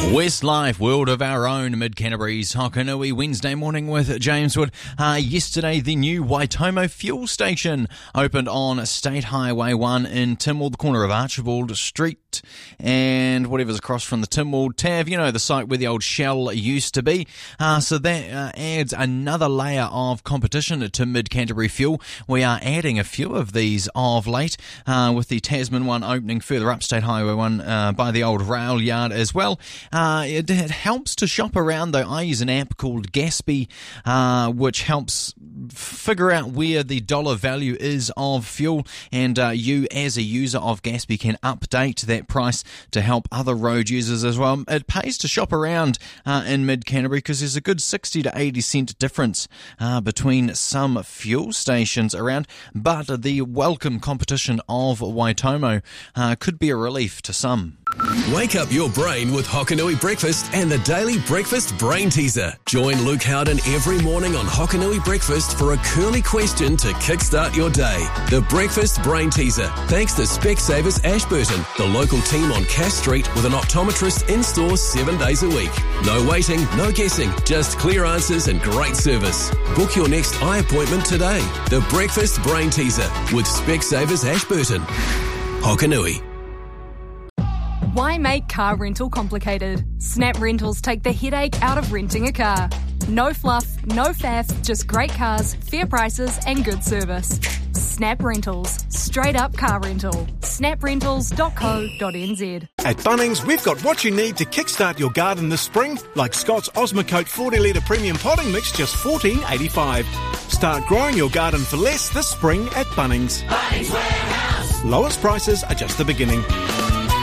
Westlife, World of Our Own, Mid-Canterbury's Hokanui, Wednesday morning with James Wood. Yesterday, the new Waitomo fuel station opened on State Highway 1 in Tynwald, the corner of Archibald Street and whatever's across from the Tynwald Tav, you know, the site where the old Shell used to be. So that adds another layer of competition to Mid-Canterbury Fuel. We are adding a few of these of late, with the Tasman one opening further up State Highway 1 by the old rail yard as well. It helps to shop around, though. I use an app called Gaspy, which helps figure out where the dollar value is of fuel, and you as a user of Gaspy can update that price to help other road users as well. It pays to shop around in Mid-Canterbury because there's a good 60 to 80 cent difference between some fuel stations around, but the welcome competition of Waitomo could be a relief to some. Wake up your brain with Hokanui Breakfast and the Daily Breakfast Brain Teaser. Join Luke Howden every morning on Hokanui Breakfast for a curly question to kickstart your day. The Breakfast Brain Teaser, thanks to Specsavers Ashburton, the local team on Cass Street with an optometrist in-store 7 days a week. No waiting, no guessing, just clear answers and great service. Book your next eye appointment today. The Breakfast Brain Teaser with Specsavers Ashburton. Hokanui. Why make car rental complicated? Snap Rentals take the headache out of renting a car. No fluff, no faff, just great cars, fair prices and good service. Snap Rentals. Straight up car rental. snaprentals.co.nz. At Bunnings, we've got what you need to kickstart your garden this spring, like Scott's Osmocote 40 litre premium potting mix, just $14.85. Start growing your garden for less this spring at Bunnings. Bunnings Warehouse. Lowest prices are just the beginning.